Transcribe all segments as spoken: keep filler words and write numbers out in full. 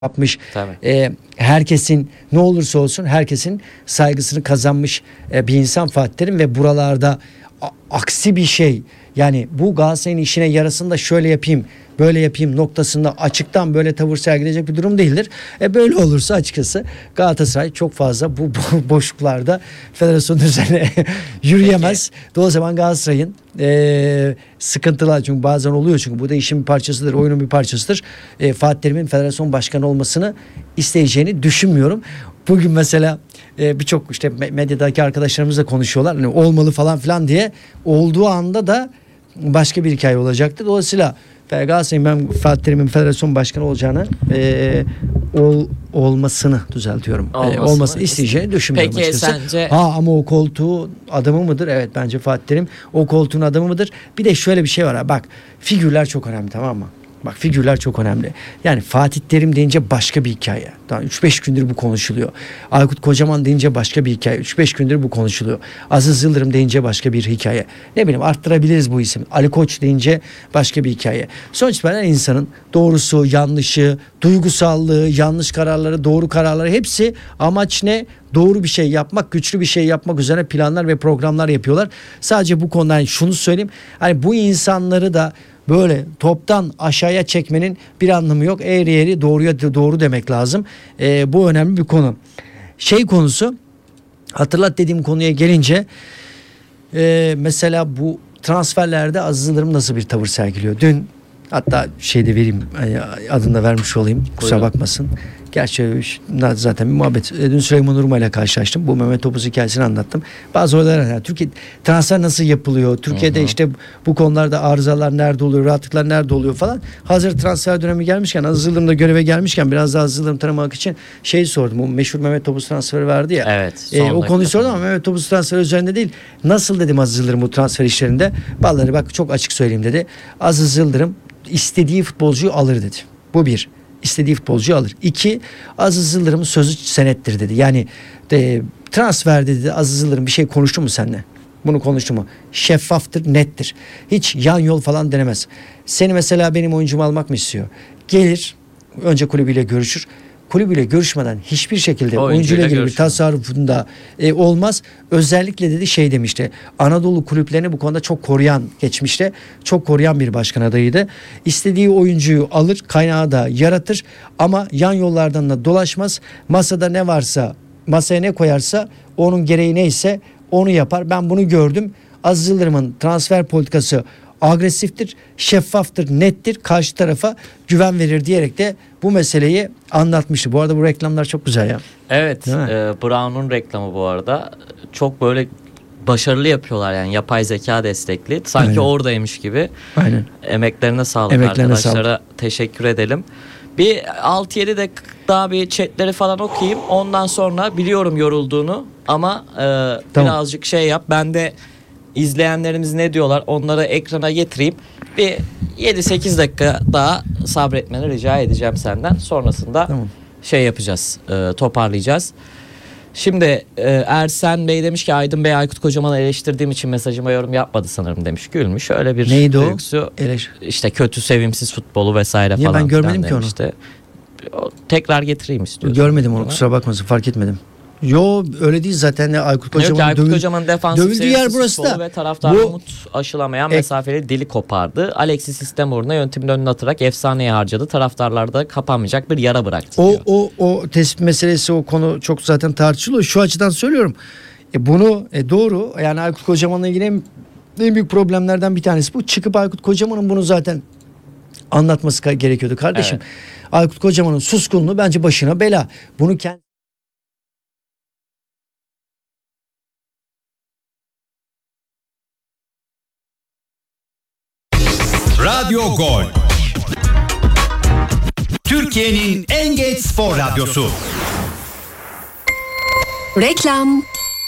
yapmış. E, herkesin ne olursa olsun herkesin saygısını kazanmış e, bir insan Fatih Terim ve buralarda a, aksi bir şey, yani bu Galatasaray'ın işine yarasında şöyle yapayım böyle yapayım noktasında açıktan böyle tavır sergileyecek bir durum değildir. E böyle olursa açıkçası Galatasaray çok fazla bu, bu boşluklarda federasyon üzerine yürüyemez. Peki. Doğru zaman Galatasaray'ın e, sıkıntılar, çünkü bazen oluyor, çünkü bu da işin bir parçasıdır, oyunun bir parçasıdır. E, Fatih Terim'in federasyon başkanı olmasını isteyeceğini düşünmüyorum. Bugün mesela e, birçok işte medyadaki arkadaşlarımızla konuşuyorlar. Hani olmalı falan filan diye, olduğu anda da başka bir hikaye olacaktı. Dolayısıyla Galatasaray'ın ben Fatih Terim'in federasyon başkanı olacağını e, ol, olmasını düzeltiyorum. Olmasını, e, olmasını isteyeceğini düşünmüyorum Peki, açıkçası. Sence... Ha ama o koltuğu adamı mıdır? Evet, bence Fatih Terim o koltuğun adamı mıdır? Bir de şöyle bir şey var. Bak, figürler çok önemli, tamam mı? Bak, figürler çok önemli. Yani Fatih Terim deyince başka bir hikaye. Daha üç beş gündür bu konuşuluyor. Aykut Kocaman deyince başka bir hikaye. üç beş gündür bu konuşuluyor. Aziz Yıldırım deyince başka bir hikaye. Ne bileyim, arttırabiliriz bu isim. Ali Koç deyince başka bir hikaye. Sonuç itibariyle insanın doğrusu, yanlışı, duygusallığı, yanlış kararları, doğru kararları, hepsi amaç ne? Doğru bir şey yapmak, güçlü bir şey yapmak üzerine planlar ve programlar yapıyorlar. Sadece bu konuda yani şunu söyleyeyim. Hani bu insanları da böyle toptan aşağıya çekmenin bir anlamı yok. Eğri eğri, doğruya doğru demek lazım. Ee, bu önemli bir konu. Şey konusu, hatırlat dediğim konuya gelince e, mesela bu transferlerde Aziz Yıldırım nasıl bir tavır sergiliyor? Dün hatta şeyde vereyim, adını da vermiş olayım, kusura bakmasın. Gerçi zaten bir muhabbet. Dün Süleyman Urma ile karşılaştım. Bu Mehmet Topuz hikayesini anlattım. Bazı olaylar, yani Türkiye transfer nasıl yapılıyor? Türkiye'de hı hı. işte bu konularda arızalar nerede oluyor? Rahatlıklar nerede oluyor falan. Hazır transfer dönemi gelmişken, Aziz Yıldırım da göreve gelmişken biraz daha Aziz Yıldırım tanımak için şey sordum. O meşhur Mehmet Topuz transferi vardı ya. Evet. E, o konuyu sordum ama Mehmet Topuz transferi üzerinde değil. Nasıl dedim Aziz Yıldırım bu transfer işlerinde? Vallahi bak, çok açık söyleyeyim dedi. Aziz Yıldırım istediği futbolcuyu alır dedi. Bu bir. İstediği futbolcuyu alır. İki, Aziz Yıldırım'ın sözü senettir dedi. Yani de, transfer dedi, Aziz Yıldırım bir şey konuştu mu seninle? Bunu konuştu mu? Şeffaftır, nettir. Hiç yan yol falan denemez. Seni mesela benim oyuncumu almak mı istiyor? Gelir, önce kulübüyle görüşür. Kulübüyle görüşmeden hiçbir şekilde oyuncuyla ilgili bir tasarrufunda e, olmaz. Özellikle dedi şey demişti. Anadolu kulüplerini bu konuda çok koruyan, geçmişte çok koruyan bir başkan adayıydı. İstediği oyuncuyu alır, kaynağı da yaratır ama yan yollardan da dolaşmaz. Masada ne varsa, masaya ne koyarsa onun gereği neyse onu yapar. Ben bunu gördüm. Aziz Yıldırım'ın transfer politikası agresiftir, şeffaftır, nettir, karşı tarafa güven verir diyerek de bu meseleyi anlatmıştı. Bu arada bu reklamlar çok güzel ya. Evet, e, Brown'un reklamı bu arada. Çok böyle başarılı yapıyorlar, yani yapay zeka destekli. Sanki aynen. Oradaymış gibi. Aynen. Emeklerine sağlık, Emeklerine arkadaşlara sağlık. Teşekkür edelim. Bir altı yedi dakika daha bir chatleri falan okuyayım. Ondan sonra biliyorum yorulduğunu ama e, tamam. birazcık şey yap. Ben de İzleyenlerimiz ne diyorlar onları ekrana getireyim. Bir yedi sekiz dakika daha sabretmeni rica edeceğim senden. Sonrasında tamam. şey yapacağız, e, toparlayacağız. Şimdi e, Ersen Bey demiş ki Aydın Bey Aykut Kocaman'ı eleştirdiğim için mesajıma yorum yapmadı sanırım demiş. Gülmüş. Öyle bir neydi duygusu, o? Eleş- işte kötü, sevimsiz futbolu vesaire Niye, falan. Ben görmedim ki onu. O, tekrar getireyim istiyorsun. Görmedim onu, kusura bakmasın, fark etmedim. Yo, öyle değil zaten. Aykut Kocaman Aykut dövül, Kocaman'ın defansif yer burası da. Ve taraftarın bu, umut aşılamayan e, mesafeli dili kopardı. Alexis sistem uğruna yöntemini önüne atarak efsaneye harcadı. Taraftarlarda kapanmayacak bir yara bıraktı o, diyor. O, o tespit meselesi, o konu çok zaten tartışılıyor. Şu açıdan söylüyorum. E bunu e doğru, yani Aykut Kocaman'la ilgili en, en büyük problemlerden bir tanesi bu. Çıkıp Aykut Kocaman'ın bunu zaten anlatması gerekiyordu kardeşim. Evet. Aykut Kocaman'ın suskunluğu bence başına bela. Bunu kendi Radyo Gol, Türkiye'nin en geç spor radyosu. Reklam.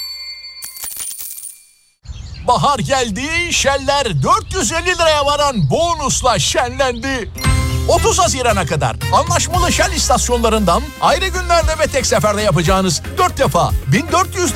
Bahar geldi, Shell'ler dört yüz elli liraya varan bonusla şenlendi. otuz Haziran'a kadar anlaşmalı Shell istasyonlarından ayrı günlerde ve tek seferde yapacağınız dört defa bin dört yüz